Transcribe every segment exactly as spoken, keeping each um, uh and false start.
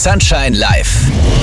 Sunshine Live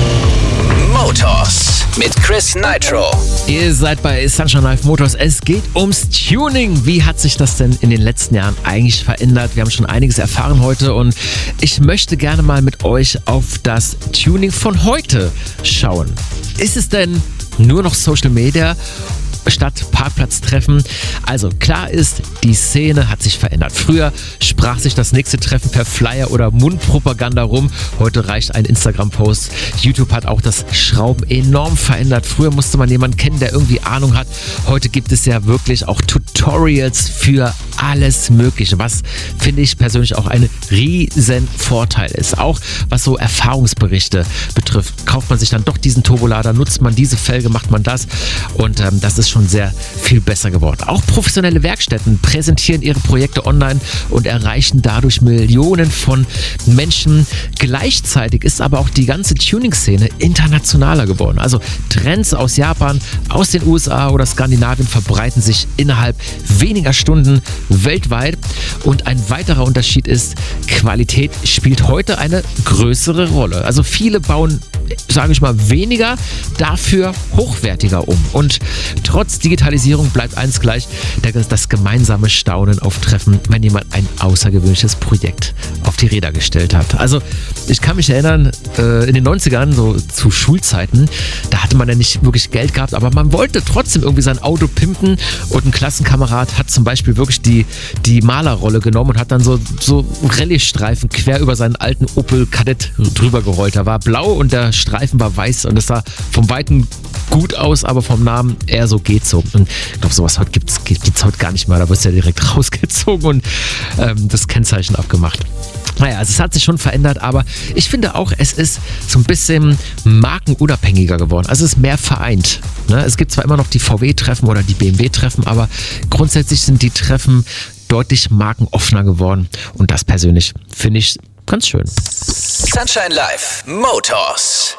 Motors mit Chris Nitro. Ihr seid bei Sunshine Live Motors. Es geht ums Tuning. Wie hat sich das denn in den letzten Jahren eigentlich verändert? Wir haben schon einiges erfahren heute und ich möchte gerne mal mit euch auf das Tuning von heute schauen. Ist es denn nur noch Social Media statt Parkplatztreffen? Also klar ist, die Szene hat sich verändert. Früher sprach sich das nächste Treffen per Flyer oder Mundpropaganda rum. Heute reicht ein Instagram-Post. YouTube hat auch das Schrauben enorm verändert. Früher musste man jemanden kennen, der irgendwie Ahnung hat. Heute gibt es ja wirklich auch Tutorials für alles Mögliche, was, finde ich persönlich, auch ein riesen Vorteil ist. Auch was so Erfahrungsberichte betrifft. Kauft man sich dann doch diesen Turbolader, nutzt man diese Felge, macht man das und ähm, das ist schon sehr viel besser geworden. Auch professionelle Werkstätten präsentieren ihre Projekte online und erreichen dadurch Millionen von Menschen. Gleichzeitig ist aber auch die ganze Tuning-Szene internationaler geworden. Also Trends aus Japan, aus den U S A oder Skandinavien verbreiten sich innerhalb weniger Stunden weltweit. Und ein weiterer Unterschied ist, Qualität spielt heute eine größere Rolle. Also viele bauen, sage ich mal, weniger, dafür hochwertiger um. Und trotz Digitalisierung bleibt eins gleich, das gemeinsame Staunen auf Treffen, wenn jemand ein außergewöhnliches Projekt auf die Räder gestellt hat. Also ich kann mich erinnern, in den neunzigern, so zu Schulzeiten, da hatte man ja nicht wirklich Geld gehabt, aber man wollte trotzdem irgendwie sein Auto pimpen und ein Klassenkamerad hat zum Beispiel wirklich die, die Malerrolle genommen und hat dann so, so Rallye-Streifen quer über seinen alten Opel Kadett drüber gerollt. Der war blau und der Streifen war weiß und es sah vom Weiten gut aus, aber vom Namen eher so geht so. Und ich glaube, sowas heute gibt's, gibt's heute gar nicht mehr. Da wird es ja direkt rausgezogen und ähm, das Kennzeichen abgemacht. Naja, also es hat sich schon verändert, aber ich finde auch, es ist so ein bisschen markenunabhängiger geworden. Also es ist mehr vereint. Ne? Es gibt zwar immer noch die V W-Treffen oder die B M W-Treffen, aber grundsätzlich sind die Treffen deutlich markenoffener geworden. Und das persönlich finde ich ganz schön. Sunshine Live Motors.